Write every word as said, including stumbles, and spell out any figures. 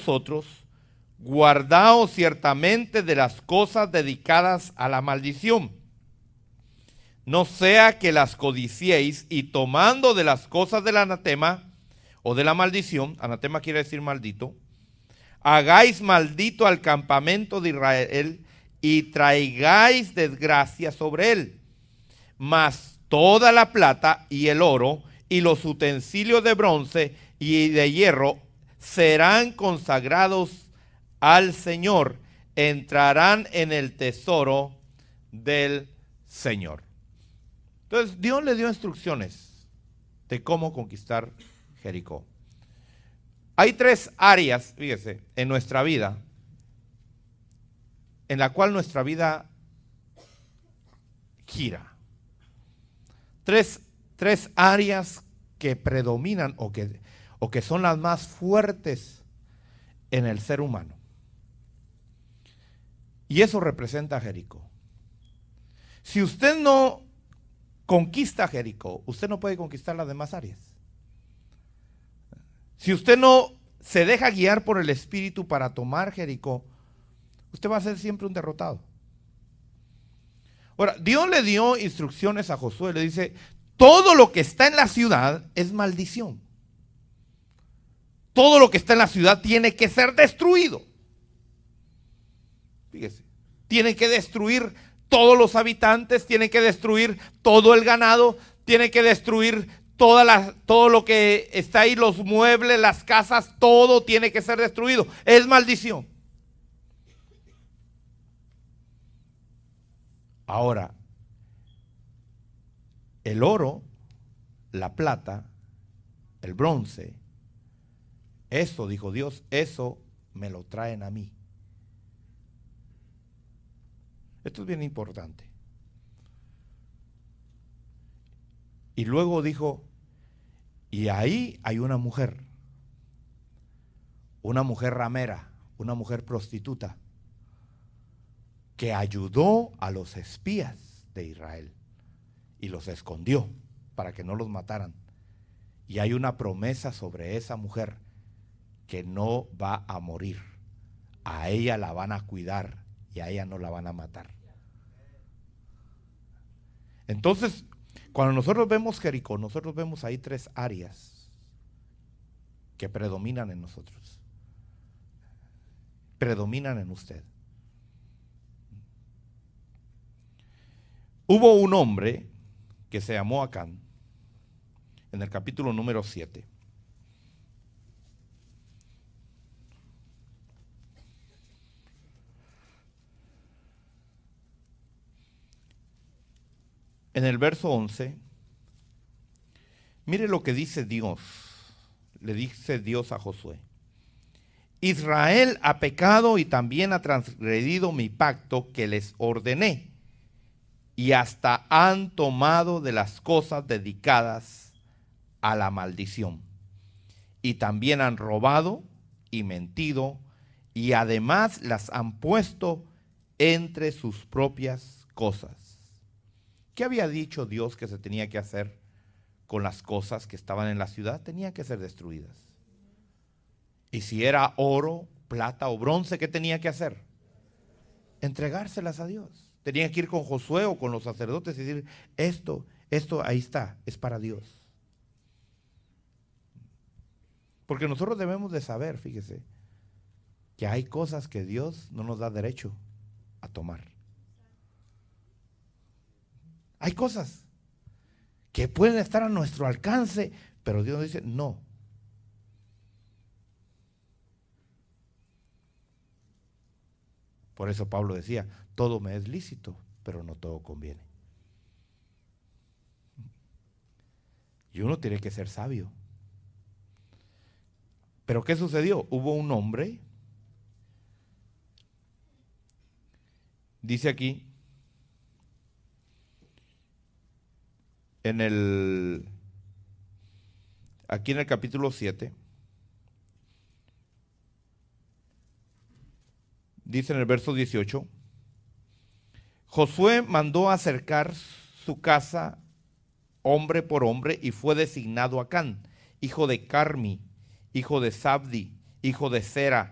vosotros, guardaos ciertamente de las cosas dedicadas a la maldición. No sea que las codiciéis y tomando de las cosas del anatema o de la maldición, anatema quiere decir maldito, hagáis maldito al campamento de Israel y traigáis desgracia sobre él. Mas toda la plata y el oro y los utensilios de bronce y de hierro serán consagrados al Señor, entrarán en el tesoro del Señor. Entonces Dios le dio instrucciones de cómo conquistar Jericó. Hay tres áreas, fíjese, en nuestra vida, en la cual nuestra vida gira. Tres, tres áreas que predominan o que, o que son las más fuertes en el ser humano. Y eso representa a Jericó. Si usted no conquista Jericó, usted no puede conquistar las demás áreas. Si usted no se deja guiar por el Espíritu para tomar Jericó, usted va a ser siempre un derrotado. Ahora, Dios le dio instrucciones a Josué, le dice, todo lo que está en la ciudad es maldición. Todo lo que está en la ciudad tiene que ser destruido. Fíjese, tienen que destruir todos los habitantes, tienen que destruir todo el ganado, tienen que destruir toda la, todo lo que está ahí, los muebles, las casas, todo tiene que ser destruido. Es maldición. Ahora, el oro, la plata, el bronce, eso, dijo Dios, eso me lo traen a mí. Esto es bien importante. Y luego dijo, y ahí hay una mujer, una mujer ramera, una mujer prostituta, que ayudó a los espías de Israel y los escondió para que no los mataran. Y hay una promesa sobre esa mujer que no va a morir. A ella la van a cuidar y a ella no la van a matar. Entonces, cuando nosotros vemos Jericó, nosotros vemos ahí tres áreas que predominan en nosotros. Predominan en usted. Hubo un hombre que se llamó Acán, en el capítulo número siete. En el verso once, mire lo que dice Dios, le dice Dios a Josué. Israel ha pecado y también ha transgredido mi pacto que les ordené, y hasta han tomado de las cosas dedicadas a la maldición. Y también han robado y mentido, y además las han puesto entre sus propias cosas. ¿Qué había dicho Dios que se tenía que hacer con las cosas que estaban en la ciudad? Tenían que ser destruidas. Y si era oro, plata o bronce, ¿qué tenía que hacer? Entregárselas a Dios. Tenían que ir con Josué o con los sacerdotes y decir, esto, esto ahí está, es para Dios. Porque nosotros debemos de saber, fíjese, que hay cosas que Dios no nos da derecho a tomar. Hay cosas que pueden estar a nuestro alcance, pero Dios dice, no. Por eso Pablo decía, todo me es lícito, pero no todo conviene. Y uno tiene que ser sabio. Pero ¿qué sucedió? Hubo un hombre, dice aquí, en el, aquí en el capítulo siete, dice en el verso dieciocho, Josué mandó acercar su casa hombre por hombre y fue designado Acán, hijo de Carmi, hijo de Sabdi, hijo de Zera,